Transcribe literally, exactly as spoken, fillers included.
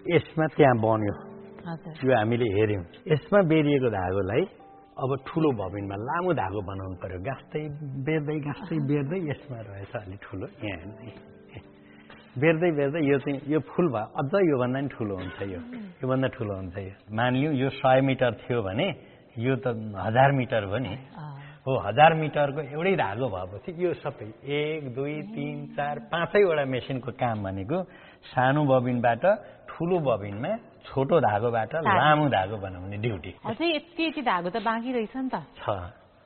यसमा त्यहाँ बन्यो यो हामीले हेर्यौं यसमा बेरिएको धागोलाई अब ठुलो बबिनमा लामो धागो बनाउनु पर्यो गाँस्दै बेर्दै गाँस्दै बेर्दै यसमा रहेछ अलि ठुलो यहाँ बेर्दै बेर्दै यो चाहिँ यो फुल भयो अझ योभन्दा नि ठुलो हुन्छ यो योभन्दा ठुलो हुन्छ यो मानिलिउँ यो सय मिटर थियो भने यो त हजार मिटर हो नि हो हजार मिटरको एउटै धागो भएपछि यो सबै एक दुई तीन चार पाँचैवटा मेसिनको काम भनेको सानो बबिनबाट ठुलो बबिनमा छोटो धागोबाट लामो धागो बनाउने ड्युटी अझै यति यति धागो त बाँकी रहेछ नि त छ